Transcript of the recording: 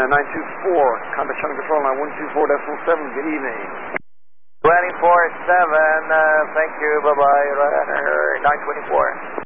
924, contact Channel Control line 124.7. Good evening. 24-7, thank you, bye-bye, 924.